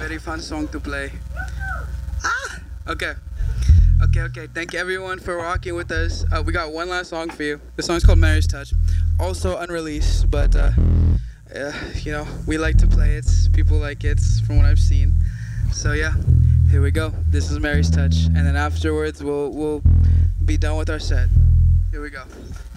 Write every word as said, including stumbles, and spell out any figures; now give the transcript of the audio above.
very fun song to play. Ah! Okay. Okay, okay. Thank you everyone for rocking with us. Uh, we got one last song for you. The song's called Mary's Touch. Also unreleased, but uh, uh, you know, we like to play it. People like it from what I've seen. So yeah, here we go. This is Mary's Touch, and then afterwards we'll we'll be done with our set. Here we go.